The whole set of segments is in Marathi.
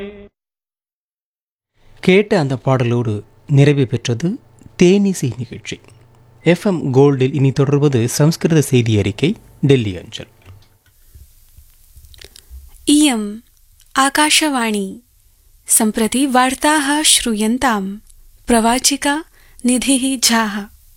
கேட்ட அந்த பாடலோடு நிறைவு பெற்றது தேனிசை நிகழ்ச்சி. FM கோல்டில் இனி தொடர்வது சம்ஸ்கிருத செய்தி அறிக்கை, டெல்லி அஞ்சல். इयम् आकाशवाणी सम्प्रति वार्ताः श्रूयन्ताम्. प्रवाचिका निधिः झाः.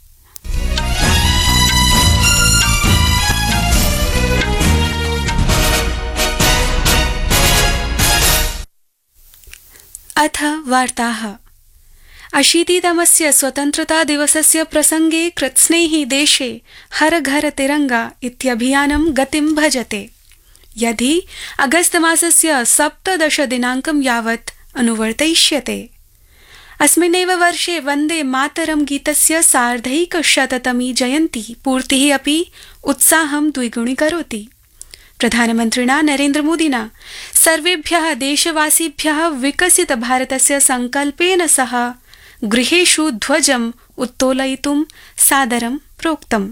अथ वार्ताः. 80तमस्य स्वतन्त्रतादिवसस्य प्रसङ्गे कृत्स्नैः देशे हर घर तिरङ्गा इत्यभियानं गतिं भजते. यदि अगस्तमासस्य 17 दिनाङ्कं यावत् अनुवर्तयिष्यते. अस्मिन्नेव वर्षे वन्दे मातरं गीतस्य 150तमी जयन्ती पूर्तिः अपि उत्साहं द्विगुणीकरोति. प्रधानमन्त्रिणा नरेन्द्रमोदिना सर्वेभ्यः देशवासिभ्यः विकसित भारतस्य सङ्कल्पेन सह गृहेषु ध्वजम् उत्तोलयितुं सादरं प्रोक्तम्.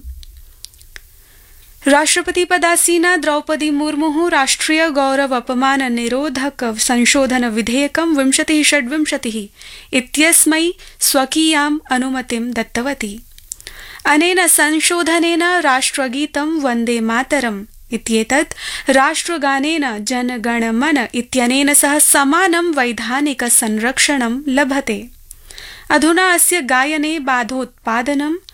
राष्ट्रपतिपदासीना द्रौपदी मुर्मुः राष्ट्रिय गौरव अपमान निरोधक संशोधन विधेयकं 2026 इत्यस्मै स्वकीयाम् अनुमतिं दत्तवती. अनेन संशोधनेन राष्ट्रगीतं वन्दे मातरम् इत्येतत् राष्ट्रगानेन जनगणमन इत्यनेन सह समानं वैधानिक संरक्षणं लभते. अधुना अस्य गायने बाधोत्पादनं